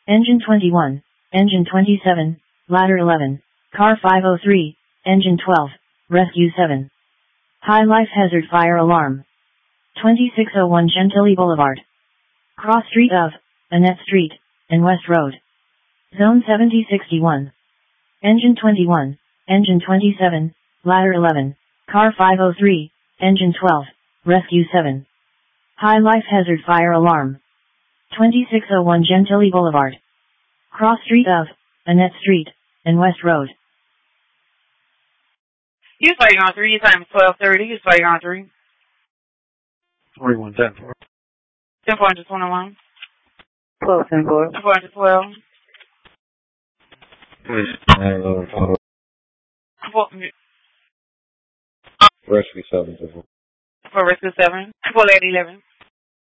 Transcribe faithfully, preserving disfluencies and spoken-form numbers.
Engine twenty-one, Engine twenty-seven, Ladder eleven, Car five oh three, Engine twelve, Rescue seven. High life hazard fire alarm. twenty-six oh one Gentilly Boulevard. Cross street of, Annette Street, and West Road. Zone seventy sixty-one. Engine twenty-one, Engine twenty-seven, Ladder eleven, Car five oh three, Engine twelve, Rescue seven. High life hazard fire alarm. twenty-six oh one Gentilly Boulevard. Cross street of, Annette Street, and West Road. Use fire on three, time is twelve thirty, use fire on three. forty-one ten four. ten four twenty-one. twelve ten four. ten four twelve. Rescue seven. For Rescue seven. four eight eleven.